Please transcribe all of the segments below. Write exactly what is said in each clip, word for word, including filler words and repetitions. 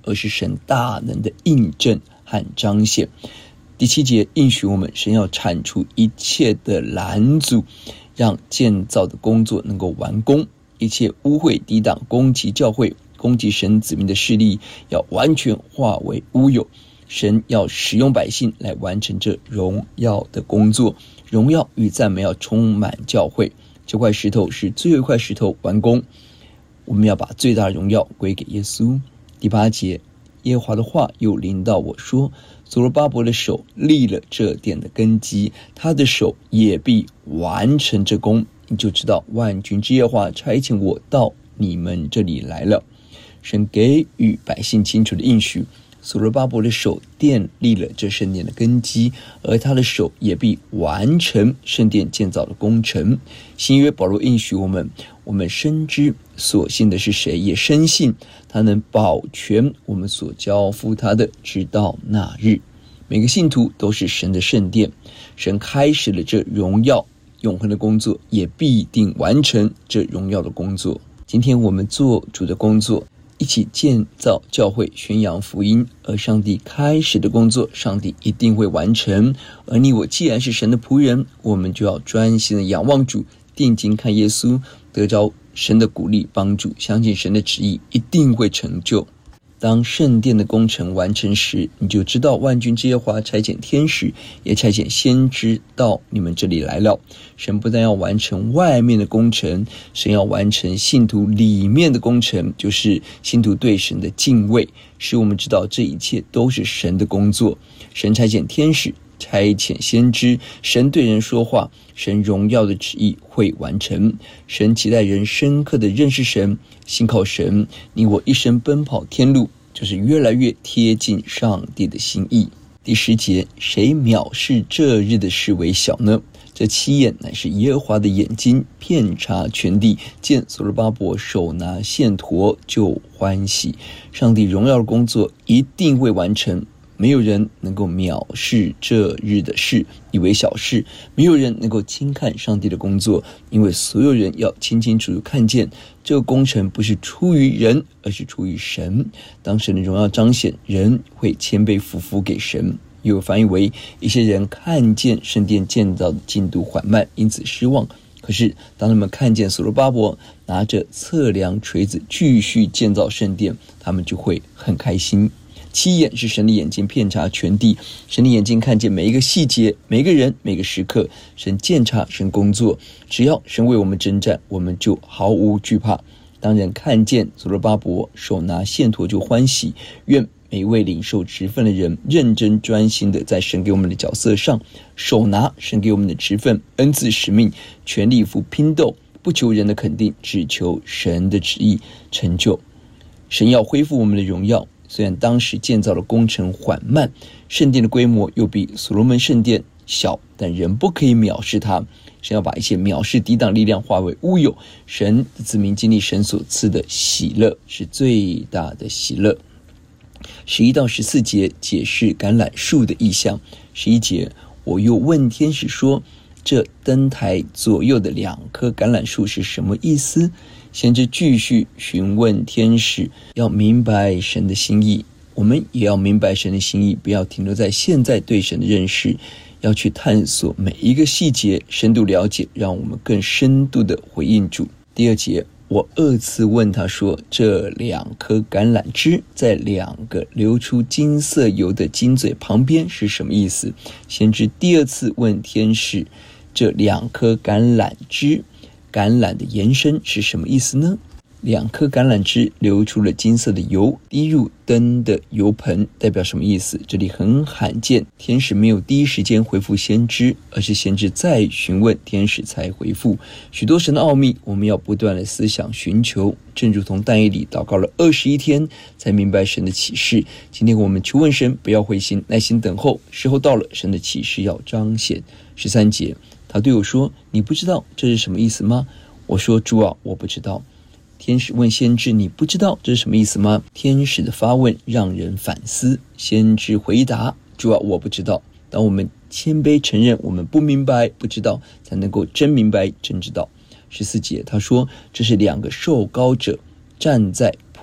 而是神大能的印证和彰显。第七节应许我们，神要铲除一切的拦阻，让建造的工作能够完工，一切污秽抵挡攻击教会、攻击神子民的势力要完全化为乌有。神要使用百姓来完成这荣耀的工作，荣耀与赞美要充满教会。这块石头是最后一块石头完工，我们要把最大的荣耀归给耶稣。第八节，耶和华的话又临到我说，所罗巴伯的手立了这殿的根基，他的手也必完成这工。你就知道万军之耶和华差遣我到你们这里来了。神给予百姓清楚的应许，所罗巴伯的手奠立了这圣殿的根基，而他的手也必完成圣殿建造的工程。新约保罗应许我们，我们深知所信的是谁，也深信他能保全我们所交付他的，直到那日。每个信徒都是神的圣殿，神开始了这荣耀永恒的工作，也必定完成这荣耀的工作。今天我们做主的工作，一起建造教会，宣扬福音，而上帝开始的工作，上帝一定会完成。而你我既然是神的仆人，我们就要专心的仰望主，定睛看耶稣，得着神的鼓励帮助，相信神的旨意一定会成就。当圣殿的工程完成时，你就知道万军之耶和华差遣天使，也差遣先知到你们这里来了。神不但要完成外面的工程，神要完成信徒里面的工程，就是信徒对神的敬畏，使我们知道这一切都是神的工作。神差遣天使，差遣先知，神对人说话，神荣耀的旨意会完成。神期待人深刻的认识神，信靠神，你我一生奔跑天路，就是越来越贴近上帝的心意。第十节，谁藐视这日的事为小呢？这七眼乃是耶和华的眼睛，遍察全地，见所罗巴伯手拿线砣就欢喜。上帝荣耀的工作一定会完成，没有人能够藐视这日的事，以为小事。没有人能够轻看上帝的工作，因为所有人要清清楚楚看见，这个工程不是出于人，而是出于神。当神的荣耀彰显，人会谦卑服服给神。有翻译为，一些人看见圣殿建造的进度缓慢，因此失望。可是当他们看见所罗巴伯拿着测量锤子继续建造圣殿，他们就会很开心。七眼是神的眼睛，遍察全地，神的眼睛看见每一个细节，每一个人，每个时刻。神鉴察，神工作，只要神为我们征战，我们就毫无惧怕。当人看见所罗巴伯手拿线砣就欢喜，愿每一位领受职分的人认真专心的在神给我们的角色上，手拿神给我们的职分、恩赐、使命，全力以赴拼斗，不求人的肯定，只求神的旨意成就。神要恢复我们的荣耀，虽然当时建造的工程缓慢，圣殿的规模又比所罗门圣殿小，但人不可以藐视它。神要把一切藐视抵挡力量化为乌有。神的子民经历神所赐的喜乐，是最大的喜乐。十一到十四节解释橄榄树的意象。十一节，我又问天使说，这灯台左右的两棵橄榄树是什么意思？先知继续询问天使，要明白神的心意。我们也要明白神的心意，不要停留在现在对神的认识，要去探索每一个细节，深度了解，让我们更深度的回应主。第二节，我二次问他说，这两颗橄榄枝在两个流出金色油的金嘴旁边是什么意思？先知第二次问天使，这两颗橄榄枝，橄榄的延伸是什么意思呢？两颗橄榄枝流出了金色的油，滴入灯的油盆，代表什么意思？这里很罕见，天使没有第一时间回复先知，而是先知再询问，天使才回复。许多神的奥秘，我们要不断的思想寻求，正如同但以理祷告了二十一天，才明白神的启示。今天我们求问神，不要灰心，耐心等候，时候到了，神的启示要彰显。十三节，他对我说，你不知道这是什么意思吗？我说，主啊，我不知道。天使问先知，你不知道这是什么意思吗？天使的发问让人反思。先知回答，主啊，我不知道。当我们谦卑承认我们不明白不知道，才能够真明白真知道。十四节，他说，这是两个受膏者站在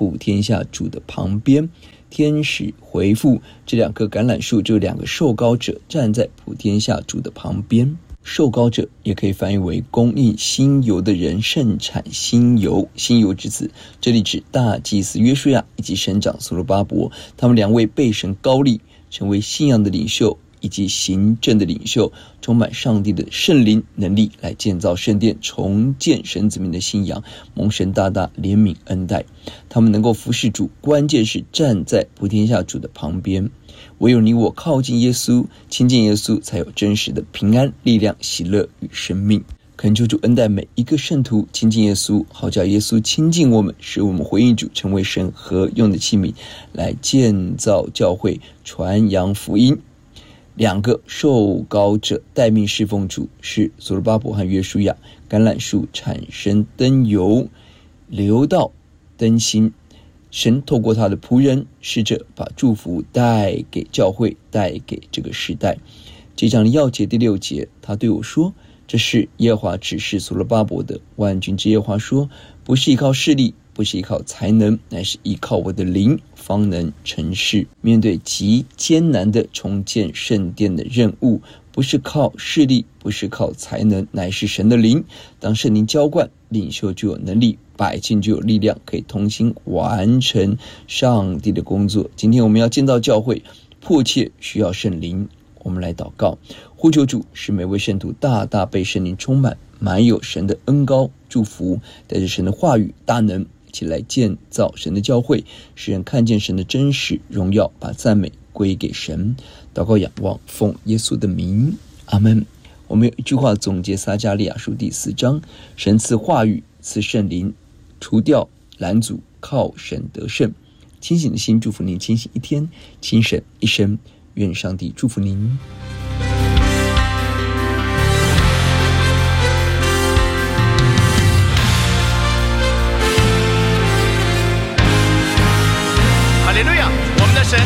普天下主的旁边。天使回复，这两棵橄榄树，这两个受膏者站在普天下主的旁边。受膏者也可以翻译为供应新油的人，盛产新油。新油之子，这里指大祭司约书亚以及省长所罗巴伯，他们两位被神膏立，成为信仰的领袖以及行政的领袖，充满上帝的圣灵能力来建造圣殿，重建神子民的信仰，蒙神大大怜悯恩待。他们能够服侍主，关键是站在普天下主的旁边。唯有你我靠近耶稣，亲近耶稣，才有真实的平安、力量、喜乐与生命。恳求主恩待每一个圣徒，亲近耶稣，好叫耶稣亲近我们，使我们回应主，成为神合用的器皿，来建造教会，传扬福音。两个受膏者待命侍奉主，是所罗巴伯和约书亚。橄榄树产生灯油，流到灯芯。神透过他的仆人使者，把祝福带给教会，带给这个时代。这章的要节第六节，他对我说，这是耶和华指示所罗巴伯的。万军之耶和华说，不是依靠势力，不是依靠才能，乃是依靠我的灵，方能成事。面对极艰难的重建圣殿的任务，不是靠势力，不是靠才能，乃是神的灵。当圣灵浇灌，领袖就有能力，百姓就有力量，可以同心完成上帝的工作。今天我们要建造教会，迫切需要圣灵。我们来祷告，呼求主，使每位圣徒大大被圣灵充满，满有神的恩膏祝福，带着神的话语大能，一起来建造神的教会，使人看见神的真实荣耀，把赞美归给神。祷告仰望，奉耶稣的名，阿们。我们有一句话总结撒迦利亚书第四章，神赐话语，赐圣灵，除掉拦阻，靠神得胜。清醒的心祝福您清醒一天，清神一生。愿上帝祝福您。